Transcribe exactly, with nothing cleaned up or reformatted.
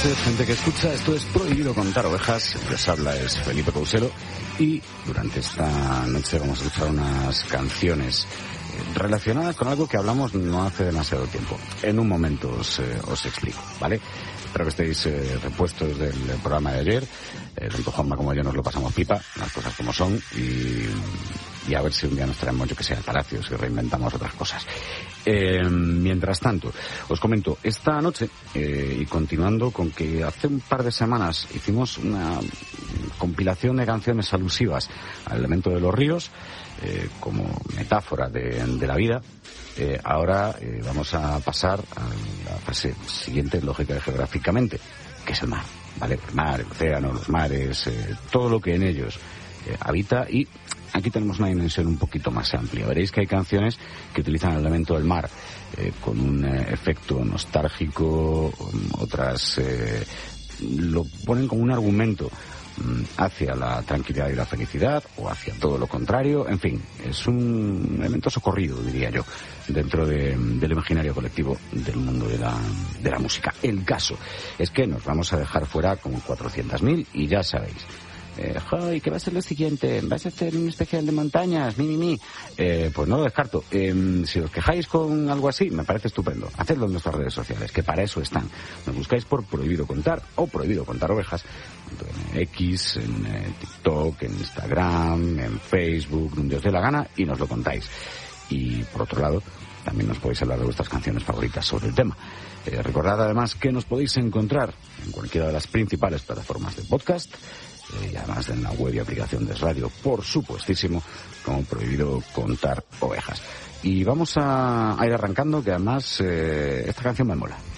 gente que escucha. Esto es Prohibido Contar Ovejas. El que os habla es Felipe Couselo. Y durante esta noche vamos a escuchar unas canciones relacionadas con algo que hablamos no hace demasiado tiempo. En un momento os, eh, os explico, ¿vale? Espero que estéis eh, repuestos del programa de ayer. Eh, tanto Juanma como yo nos lo pasamos pipa, las cosas como son, y, y a ver si un día nos traemos, yo que sé, al Palacio, si reinventamos otras cosas. Eh, mientras tanto, os comento, esta noche, eh, y continuando con que hace un par de semanas hicimos una compilación de canciones alusivas al elemento de los ríos, eh, como metáfora de, de la vida, eh, ahora eh, vamos a pasar a la fase siguiente, lógica y geográficamente, que es el mar, ¿vale? El mar, el océano, los mares, eh, todo lo que en ellos eh, habita, y aquí tenemos una dimensión un poquito más amplia. Veréis que hay canciones que utilizan el elemento del mar eh, con un eh, efecto nostálgico, otras eh, lo ponen como un argumento hacia la tranquilidad y la felicidad, o hacia todo lo contrario. En fin, es un elemento socorrido, diría yo, dentro de, del imaginario colectivo del mundo de la, de la música. El caso es que nos vamos a dejar fuera como cuatrocientos mil, y ya sabéis, Eh, ¡ay, qué va a ser lo siguiente! ¿Vas a hacer un especial de montañas? ¡Mi, mi, mi! Eh, pues no lo descarto. Eh, si os quejáis con algo así, me parece estupendo. Hacedlo en nuestras redes sociales, que para eso están. Nos buscáis por Prohibido Contar o Prohibido Contar Ovejas, en X, en eh, TikTok, en Instagram, en Facebook, donde os dé la gana, y nos lo contáis. Y por otro lado, también nos podéis hablar de vuestras canciones favoritas sobre el tema. Eh, recordad además que nos podéis encontrar en cualquiera de las principales plataformas de podcast, Eh, y además en la web y aplicación de radio, por supuestísimo, como Prohibido Contar Ovejas. Y vamos a, a ir arrancando, que además eh, esta canción me mola.